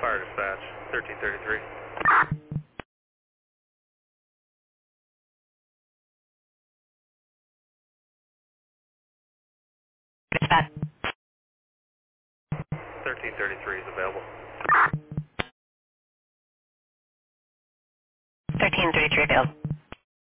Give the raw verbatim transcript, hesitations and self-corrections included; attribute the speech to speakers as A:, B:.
A: Fire dispatch, thirteen thirty-three.
B: Dispatch.
A: thirteen thirty-three is available.
B: thirteen thirty-three available.